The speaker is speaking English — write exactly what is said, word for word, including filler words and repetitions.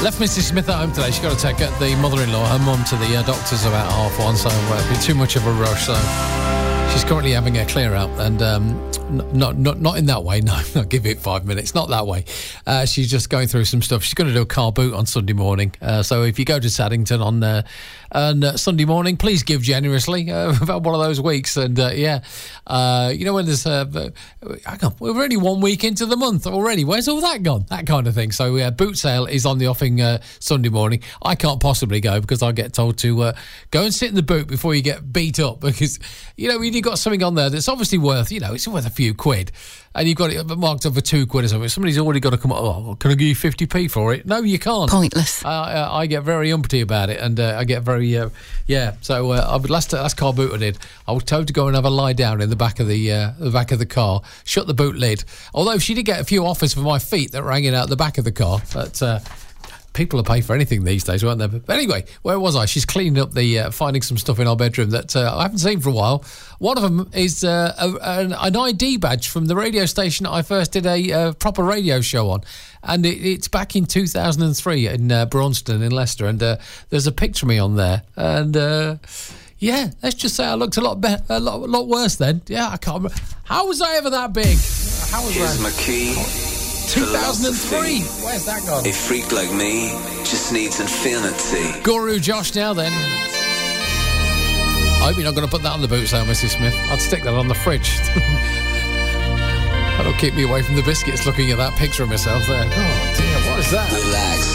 Left Missus Smith at home today. She's got to take the mother-in-law, her mum, to the uh, doctors about half one, so uh, it'll be too much of a rush. So she's currently having a clear out, and um, not not not in that way. No, not give it five minutes. Not that way. Uh, she's just going through some stuff. She's going to do a car boot on Sunday morning. Uh, so if you go to Saddington on uh, on uh, Sunday morning, please give generously uh, about one of those weeks. And uh, yeah, uh, you know when there's uh, hang on, we're already one week into the month already. Where's all that gone? That kind of thing. So uh, boot sale is on the offing uh, Sunday morning. I can't possibly go because I get told to uh, go and sit in the boot before you get beat up, because you know when you've got something on there that's obviously worth, you know, it's worth a few quid, and you've got it marked up for two quid or something. Somebody's already got to come up. Oh, can I give you fifty p for it? No, you can't. Pointless. Uh, uh, I get very umpty about it, and uh, I get very uh, yeah. So uh, I would last last car boot I did, I was told to go and have a lie down in the back of the uh, the back of the car, shut the boot lid. Although she did get a few offers for my feet that were hanging out the back of the car, but. Uh, People will pay for anything these days, won't they? But anyway, where was I? She's cleaning up the, uh, finding some stuff in our bedroom that uh, I haven't seen for a while. One of them is uh, a, an, an I D badge from the radio station I first did a uh, proper radio show on. And it, it's back in two thousand three in uh, Braunston in Leicester. And uh, there's a picture of me on there. And uh, yeah, let's just say I looked a lot, be- a lot, a lot worse then. Yeah, I can't remember. How was I ever that big? How was Here's that? my key. two thousand three. Where's that gone? A freak like me just needs infinity. Guru Josh now then. I hope you're not going to put that on the boot sale, Missus Smith. I'd stick that on the fridge. That'll keep me away from the biscuits looking at that picture of myself there. Oh dear, what is that? Relax.